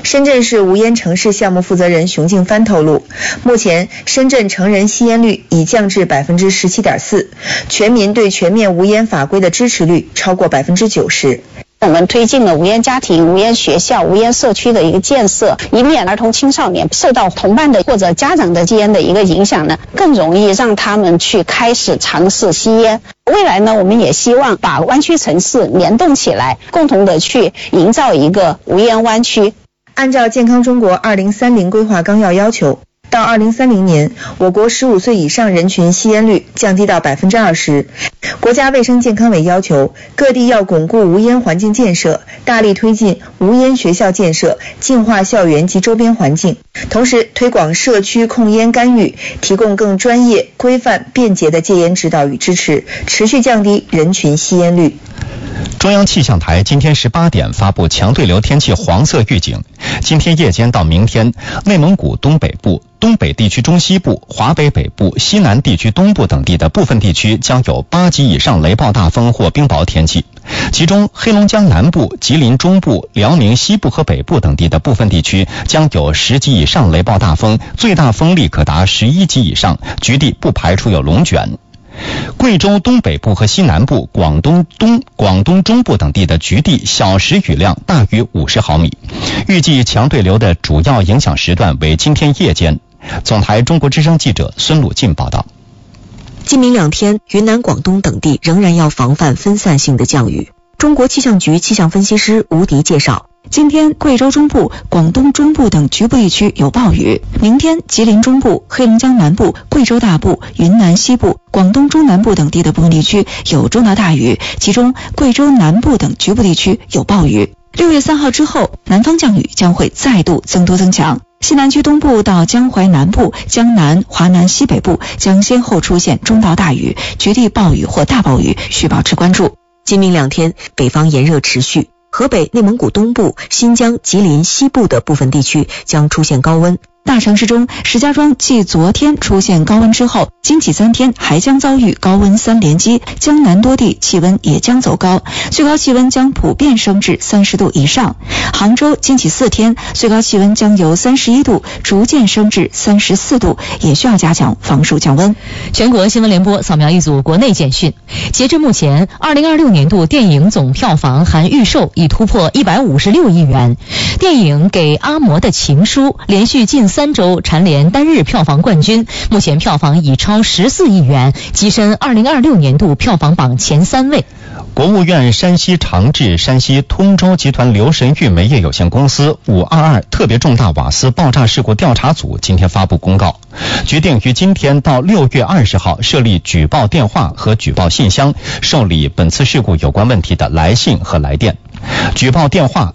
深圳市无烟城市项目负责人熊敬帆透露，目前深圳成人吸烟率已降至 17.4%， 全民对全面无烟法规的支持率超过 90%。 我们推进了无烟家庭、无烟学校、无烟社区的一个建设，以免儿童青少年受到同伴的或者家长的戒烟的一个影响呢，更容易让他们去开始尝试吸烟。未来呢，我们也希望把湾区城市联动起来，共同的去营造一个无烟湾区。 按照健康中国2030规划纲要要求，到2030年，我国15岁以上人群吸烟率降低到 20%。国家卫生健康委要求各地要巩固无烟环境建设，大力推进无烟学校建设，净化校园及周边环境，同时推广社区控烟干预，提供更专业、规范、便捷的戒烟指导与支持，持续降低人群吸烟率。 中央气象台今天18点发布强对流天气黄色预警，今天夜间到明天，内蒙古东北部、东北地区中西部、华北北部、西南地区东部等地的部分地区将有8级以上雷暴大风或冰雹天气，其中黑龙江南部、吉林中部、辽宁西部和北部等地的部分地区将有10级以上雷暴大风，最大风力可达11级以上，局地不排除有龙卷。贵州东北部和西南部、广东中部等地的局地小时雨量大于50毫米。预计强对流的主要影响时段为今天夜间。总台中国之声记者孙鲁进报道。 今明2天，云南、广东等地仍然要防范分散性的降雨。中国气象局气象分析师吴迪介绍，今天贵州中部、广东中部等局部地区有暴雨，明天吉林中部、黑龙江南部、贵州大部、云南西部、广东中南部等地的部分地区有中到大雨，其中贵州南部等局部地区有暴雨。6月3号之后，南方降雨将会再度增多增强，西南区东部到江淮南部、江南、华南西北部将先后出现中到大雨，局地暴雨或大暴雨，需保持关注。今明2天，北方炎热持续，河北、内蒙古东部、新疆、吉林西部的部分地区将出现高温。大城市中，石家庄继昨天出现高温之后，今起3天还将遭遇高温3连击，江南多地气温也将走高，最高气温将普遍升至30度以上。杭州今起4天最高气温将由31度逐渐升至34度，也需要加强防暑降温。 全国新闻联播扫描一组国内简讯。截至目前，2026年度电影总票房含预售已突破156亿元。电影《给阿嬷的情书》连续近3周蝉联单日票房冠军，目前票房已超14亿元，跻身2026年度票房榜前3位。 国务院山西长治山西通州集团刘神玉煤业有限公司522特别重大瓦斯爆炸事故调查组今天发布公告，决定于今天到6月20号设立举报电话和举报信箱，受理本次事故有关问题的来信和来电。举报电话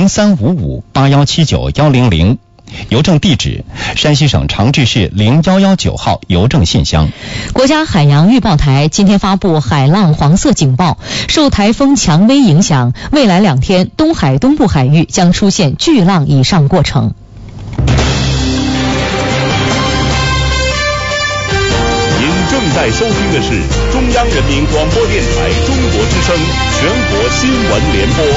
03558179-100，邮政地址山西省长治市0119号邮政信箱。 国家海洋预报台今天发布海浪黄色警报，受台风强威影响，未来2天东海东部海域将出现巨浪以上过程。 您正在收听的是中央人民广播电台中国之声全国新闻联播。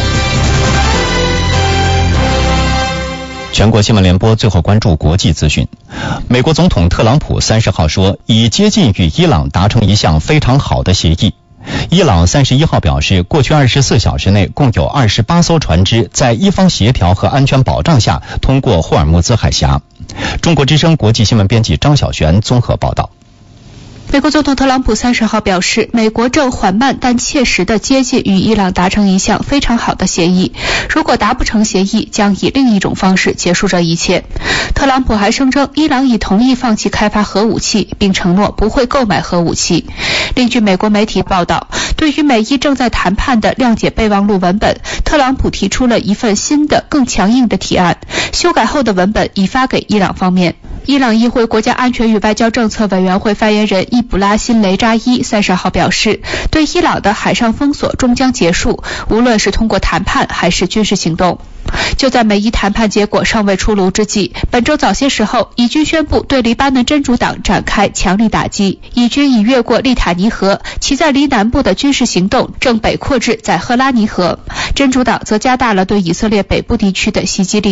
全国新闻联播最后关注国际资讯。美国总统特朗普30号说，已接近与伊朗达成一项非常好的协议。伊朗31号表示，过去24小时内共有28艘船只在伊方协调和安全保障下通过霍尔木兹海峡。中国之声国际新闻编辑张晓璇综合报道。 美国总统特朗普30号表示，美国正缓慢但切实地接近与伊朗达成一项非常好的协议，如果达不成协议，将以另一种方式结束这一切。特朗普还声称，伊朗已同意放弃开发核武器，并承诺不会购买核武器。另据美国媒体报道，对于美伊正在谈判的谅解备忘录文本，特朗普提出了一份新的、更强硬的提案，修改后的文本已发给伊朗方面。伊朗议会国家安全与外交政策委员会发言人伊卜拉辛雷扎伊30号表示，对伊朗的海上封锁终将结束，无论是通过谈判还是军事行动。就在美伊谈判结果尚未出炉之际，本周早些时候，以军宣布对黎巴嫩真主党展开强力打击，以军已越过利塔尼河，其在黎南部的军事行动正北扩至在赫拉尼河。真主党则加大了对以色列北部地区的袭击力。